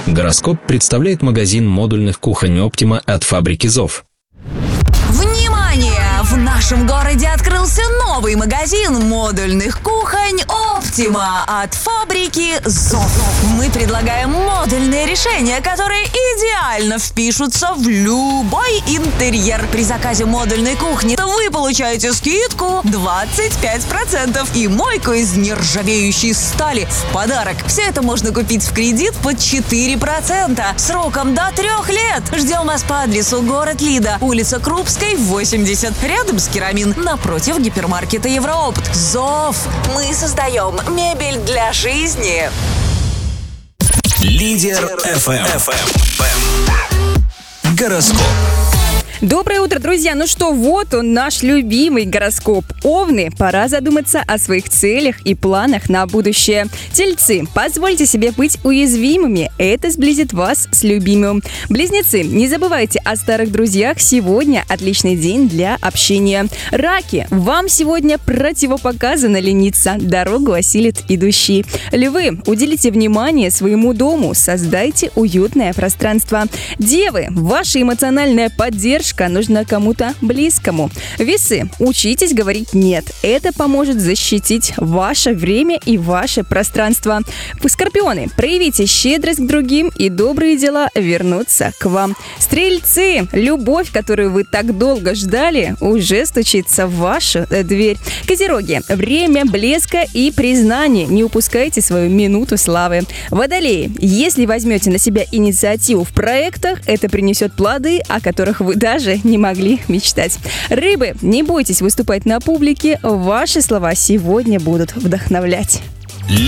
Гороскоп представляет магазин модульных кухонь «Оптима» от фабрики ЗОВ. Внимание! В нашем городе открылся новый магазин модульных кухонь «Оптима» от фабрики ЗОВ. Мы предлагаем модульные решения, которые идеально впишутся в любой интерьер. При заказе модульной кухни вы получаете скидку 25% и мойку из нержавеющей стали в подарок. Все это можно купить в кредит под 4%, сроком до 3 лет. Ждем вас по адресу город Лида, улица Крупской, 80, рядом с Керамин, напротив гипермаркета Евроопт. ЗОВ. Мы создаем мебель для жизни. Лидер FM. Гороскоп. Доброе утро, друзья! Ну что, вот он, наш любимый гороскоп. Овны, пора задуматься о своих целях и планах на будущее. Тельцы, позвольте себе быть уязвимыми, это сблизит вас с любимым. Близнецы, не забывайте о старых друзьях, сегодня отличный день для общения. Раки, вам сегодня противопоказано лениться, дорогу осилит идущий. Львы, уделите внимание своему дому, создайте уютное пространство. Девы, ваша эмоциональная поддержка нужна кому-то близкому. Весы, учитесь говорить «нет». Это поможет защитить ваше время и ваше пространство. Скорпионы, проявите щедрость к другим, и добрые дела вернутся к вам. Стрельцы, любовь, которую вы так долго ждали, уже стучится в вашу дверь. Козероги, время блеска и признания. Не упускайте свою минуту славы. Водолеи, если возьмете на себя инициативу в проектах, это принесет плоды, о которых вы даже не могли мечтать. Рыбы, не бойтесь выступать на публике, ваши слова сегодня будут вдохновлять.